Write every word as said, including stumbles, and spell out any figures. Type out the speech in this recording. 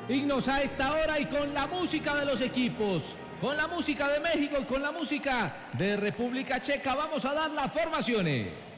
Himnos a esta hora y con la música de los equipos, con la música de México y con la música de República Checa, vamos a dar las formaciones.